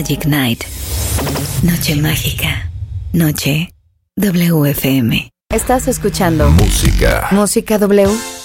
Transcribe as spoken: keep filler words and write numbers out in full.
Magic Night. Noche mágica. Noche W F M. Estás escuchando Música. Música W.